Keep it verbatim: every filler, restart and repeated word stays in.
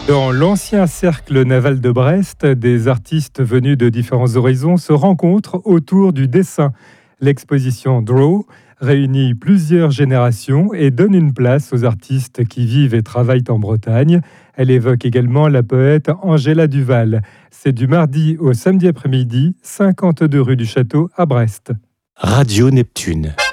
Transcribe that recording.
Dans l'ancien cercle naval de Brest, des artistes venus de différents horizons se rencontrent autour du dessin. L'exposition Draw réunit plusieurs générations et donne une place aux artistes qui vivent et travaillent en Bretagne. Elle évoque également la poète Angela Duval. C'est du mardi au samedi après-midi, cinquante-deux rue du Château à Brest. Radio Neptune.